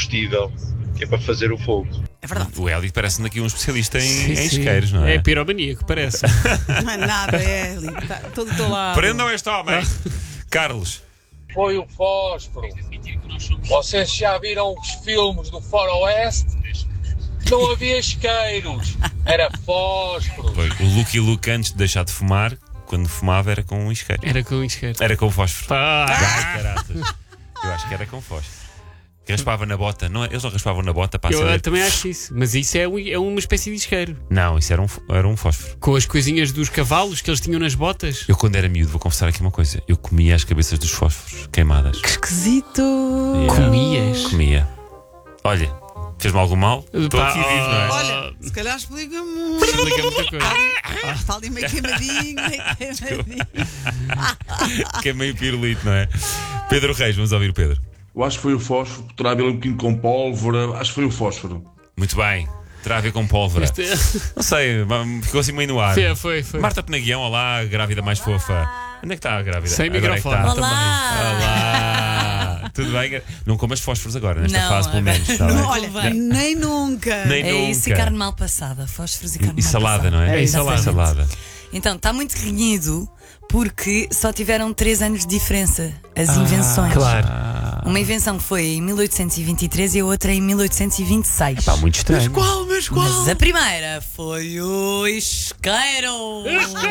combustível, que é para fazer o fogo. É verdade. O Hélio parece-me aqui um especialista em Sim. isqueiros, não é? É piromaníaco, parece. Não é nada, é ali. Está todo o teu lado. Prendam este homem! Carlos. Foi o fósforo. Vocês já viram os filmes do Faroeste? Não havia isqueiros, era fósforo. Foi. O Lucky Luke, antes de deixar de fumar, quando fumava, era com um isqueiro. Era com isqueiro. Era com o fósforo. Pá. Ai, caraças. Eu acho que era com fósforo. Que raspava na bota. Não, eles não raspavam na bota para Eu saber. também acho isso. Mas isso é uma espécie de isqueiro. Não, isso era um fósforo. Com as coisinhas dos cavalos que eles tinham nas botas. Eu, quando era miúdo, vou confessar aqui uma coisa. Eu comia as cabeças dos fósforos queimadas. Que esquisito. Comias? Comia. Olha, fez-me algum mal? Estou Pá, aqui vivo, não é? Olha, se calhar explica muito. Explica muita coisa. Está ali meio queimadinho, meio queimadinho. Que é meio pirulito, não é? Pedro Reis, vamos ouvir o Pedro. Eu acho que foi o fósforo, terá a ver um bocadinho com pólvora, acho que foi o fósforo. Muito bem. Terá a ver com pólvora. Não sei, ficou assim meio no ar. Foi. Marta Penaguião, olá, grávida mais fofa. Onde é que está a grávida? Sem Agora é que microfone. está. Olá! Olá! Tudo bem? Não comas fósforos agora, nesta Não, fase, pelo agora menos. Está bem? Olha, nem nunca. Nem É nunca. isso e carne mal passada. Fósforos e carne E mal salada, passada. não é? É, Exatamente. Salada. Então, está muito renhido porque só tiveram 3 anos de diferença as invenções. Claro. Uma invenção foi em 1823 e a outra em 1826. Pá, muito estranho. Mas qual? Mas a primeira foi o isqueiro.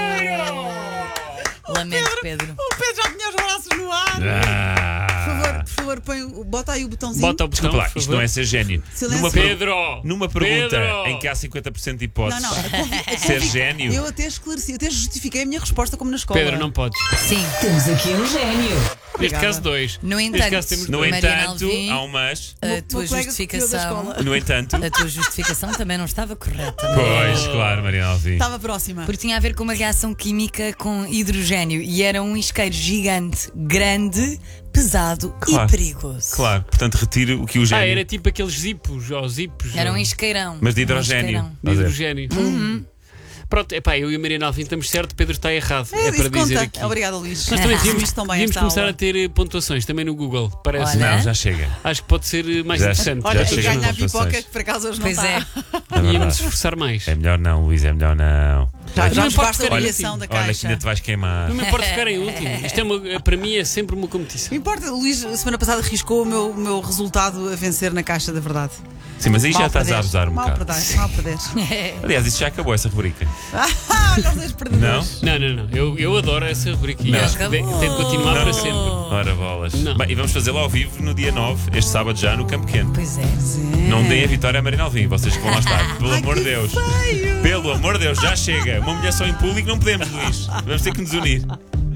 Lamento, Pedro. O Pedro já tinha os braços no ar. Por favor, bota aí o botãozinho. Bota o botão, Desculpa lá, por isto favor. não é ser gênio. Silêncio. Pedro! Numa pergunta Pedro! em que há 50% de hipóteses Não. ser gênio. Eu até esclareci, eu até justifiquei a minha resposta como na escola. Pedro, não podes. Sim. Temos aqui um gênio. Neste caso, 2. No Neste entanto, caso, temos No Mariana entanto, Alvim, há um mas. a tua colega da justificação. escola. No entanto. A tua justificação também não estava correta. Pois, claro, Mariana Alvim. Estava próxima. Porque tinha a ver com uma reação química com hidrogênio e era um isqueiro gigante, grande, pesado Claro. e perigoso. Claro, portanto, retire o que o gênio. Era tipo aqueles zipos, ou zipos. Era um isqueirão. Mas de Um hidrogênio. isqueirão. de hidrogênio. Pronto, epá, eu e a Mariana Alvim estamos certo, Pedro está errado. É para Isso dizer conta. aqui. Obrigada, Luís. Nós também Devíamos devíamos, tão bem devíamos esta começar aula. a ter pontuações também no Google. Parece. Olha. Não, já chega. Acho que pode ser mais Já interessante. Olha, Já e chega ganha a nas pontuações. pipoca que por acaso hoje não Pois está. é. É Íamos verdade. nos esforçar mais. É melhor não, Luís, é melhor não. Já Não nos pode basta a ficar em humilhação último. da Olha, que caixa. ainda te vais queimar. Não me importa ficar em último. Isto para mim é sempre uma competição. Não importa, Luís, semana passada riscou o meu resultado a vencer na caixa da verdade. Sim, mas aí já Mal estás a perder. abusar um Mal bocado. perder, mal perder. Aliás, isso já acabou, essa rubrica. Olha os dois Não? perdedores. Não. Eu adoro essa rubrica e Não. acho que tem de continuar para sempre. Ora bolas. Não. Bem, e vamos fazê-lo ao vivo no dia 9, este sábado já, no Campo Pequeno. Pois é. Não deem a vitória a Mariana Alvim, vocês que vão lá estar. Pelo amor de Deus. Pelo amor de Deus, já chega. Uma humilhação em público não podemos, Luís. Vamos ter que nos unir.